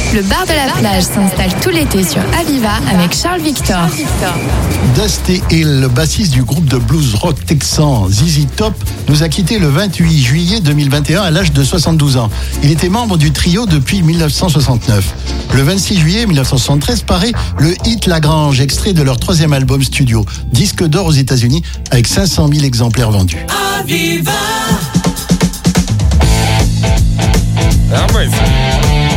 Le bar de la plage s'installe tout l'été sur Aviva avec Charles Victor. Dusty Hill, le bassiste du groupe de blues rock texan ZZ Top, nous a quittés le 28 juillet 2021 à l'âge de 72 ans. Il était membre du trio depuis 1969. Le 26 juillet 1973 paraît le hit Lagrange, extrait de leur 3e album studio, disque d'or aux États-Unis avec 500 000 exemplaires vendus. Aviva.